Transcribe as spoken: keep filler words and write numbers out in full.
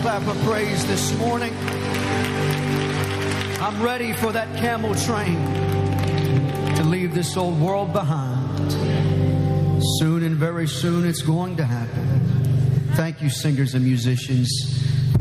clap of praise this morning. I'm ready for that camel train to leave this old world behind. Soon and very soon it's going to happen. Thank you, singers and musicians.